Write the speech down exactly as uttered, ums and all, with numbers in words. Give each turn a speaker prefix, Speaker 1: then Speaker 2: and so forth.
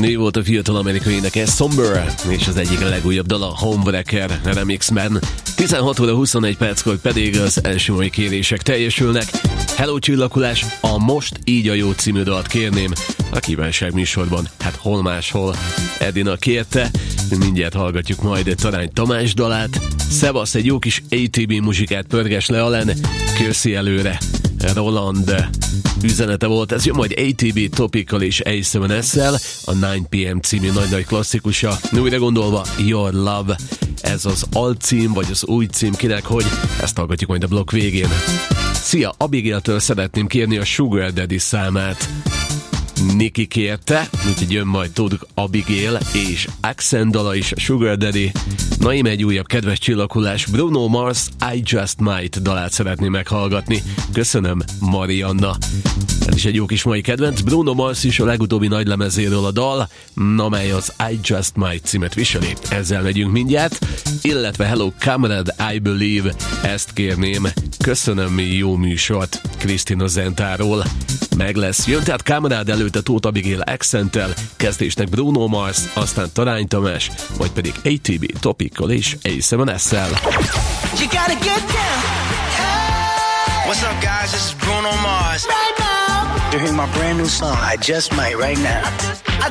Speaker 1: Ő volt a fiatal amerikai énekes Somber, és az egyik legújabb dal a Homewrecker remixben. tizenhat óra huszonegy perckor pedig az első mai kérések teljesülnek. Hello Csillakulás, a Most így a jó című dalt kérném a kívánság műsorban. Hát hol máshol. Edina kérte, mindjárt hallgatjuk majd Tarány Tamás dalát. Szevasz, egy jó kis á té bé muzsikát pörges le allen. Köszi előre. Roland üzenete volt, ez jön majd á té bé Topical és á hét es-szel, a nine pé em című nagy-nagy klasszikusa. Újra gondolva, Your Love, ez az alcím, vagy az új cím, kinek hogy, ezt hallgatjuk majd a blokk végén. Szia, Abigail-től szeretném kérni a Sugar Daddy számát. Niki kérte, úgyhogy jön majd tudjuk Abigail és Accent dala is, Sugar Daddy. Na íme egy újabb kedves csillaghullás, Bruno Mars, I Just Might dalát szeretném meghallgatni. Köszönöm, Marianna. Ez is egy jó kis mai kedvenc, Bruno Mars is a legutóbbi nagy lemezéről a dal, amely az I Just Might címet viseli. Ezzel megyünk mindjárt, illetve Hello Comrade, I Believe, ezt kérném. Köszönöm, jó műsort Krisztina Zentáról. Meg lesz, jön tehát Comrade előtt a Tóth Abigail Accenttel, kezdésnek Bruno Mars, aztán Tarány Tamás, vagy pedig á té bé Topical és á hét es-szel.
Speaker 2: You gotta get down. Hey. What's up, guys? This is Bruno Mars. Right now. You're hearing my brand new song, I Just Might, right now. I